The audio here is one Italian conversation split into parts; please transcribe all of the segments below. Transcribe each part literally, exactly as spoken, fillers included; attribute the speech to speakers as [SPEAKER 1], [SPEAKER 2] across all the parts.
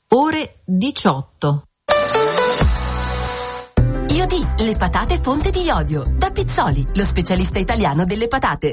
[SPEAKER 1] ore diciotto.
[SPEAKER 2] Iodi, le patate fonte di iodio. Da Pizzoli, lo specialista italiano delle patate.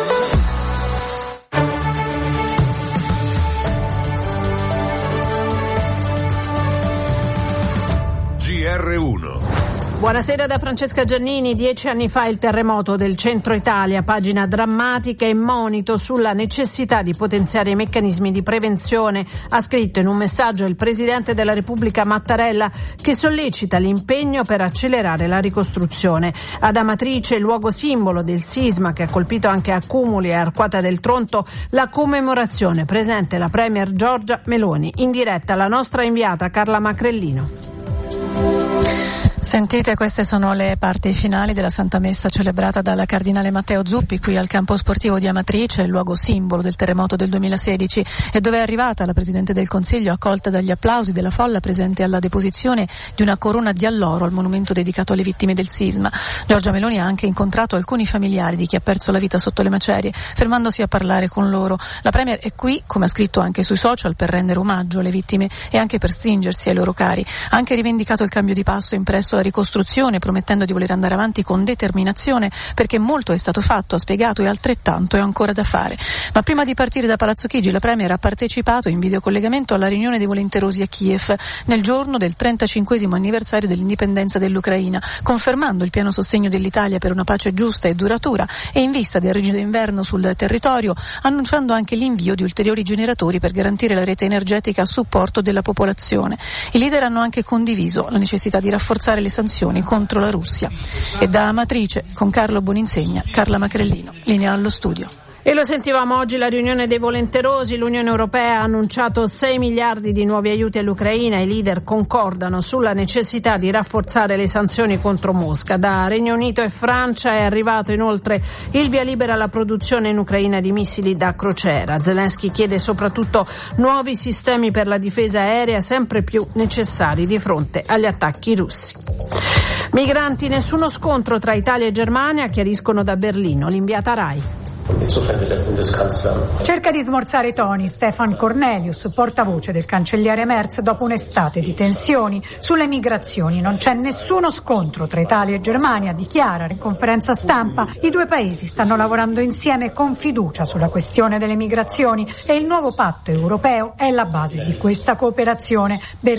[SPEAKER 3] G R uno.
[SPEAKER 4] Buonasera da Francesca Giannini. Dieci anni fa il terremoto del centro Italia, pagina drammatica e monito sulla necessità di potenziare i meccanismi di prevenzione, ha scritto in un messaggio il Presidente della Repubblica Mattarella, che sollecita l'impegno per accelerare la ricostruzione. Ad Amatrice, luogo simbolo del sisma che ha colpito anche Accumuli e Arquata del Tronto, la commemorazione, presente la Premier Giorgia Meloni. In diretta la nostra inviata Carla Macrellino.
[SPEAKER 5] Sentite, queste sono le parti finali della Santa Messa celebrata dal Cardinale Matteo Zuppi qui al campo sportivo di Amatrice, il luogo simbolo del terremoto del duemilasedici, e dove è arrivata la Presidente del Consiglio accolta dagli applausi della folla presente alla deposizione di una corona di alloro al monumento dedicato alle vittime del sisma. Giorgia Meloni ha anche incontrato alcuni familiari di chi ha perso la vita sotto le macerie, fermandosi a parlare con loro. La Premier è qui, come ha scritto anche sui social, per rendere omaggio alle vittime e anche per stringersi ai loro cari. Ha anche rivendicato il cambio di passo impresso la ricostruzione, promettendo di voler andare avanti con determinazione, perché molto è stato fatto, ha spiegato, e altrettanto è ancora da fare. Ma prima di partire da Palazzo Chigi, la Premier ha partecipato in videocollegamento alla riunione dei volenterosi a Kiev, nel giorno del trentacinquesimo anniversario dell'indipendenza dell'Ucraina, confermando il pieno sostegno dell'Italia per una pace giusta e duratura e in vista del rigido inverno sul territorio, annunciando anche l'invio di ulteriori generatori per garantire la rete energetica a supporto della popolazione. I leader hanno anche condiviso la necessità di rafforzare le sanzioni contro la Russia. E da Amatrice, con Carlo Boninsegna, Carla Macrellino, linea allo studio.
[SPEAKER 4] E lo sentivamo oggi, la riunione dei volenterosi. L'Unione Europea ha annunciato sei miliardi di nuovi aiuti all'Ucraina. I leader concordano sulla necessità di rafforzare le sanzioni contro Mosca. Da Regno Unito e Francia è arrivato inoltre il via libera alla produzione in Ucraina di missili da crociera. Zelensky chiede soprattutto nuovi sistemi per la difesa aerea, sempre più necessari di fronte agli attacchi russi. Migranti, nessuno scontro tra Italia e Germania, chiariscono da Berlino l'inviata Rai.
[SPEAKER 6] Cerca di smorzare i toni Stefan Cornelius, portavoce del cancelliere Merz, dopo un'estate di tensioni sulle migrazioni. Non c'è nessuno scontro tra Italia e Germania, dichiara in conferenza stampa. I due paesi stanno lavorando insieme con fiducia sulla questione delle migrazioni e il nuovo patto europeo è la base di questa cooperazione.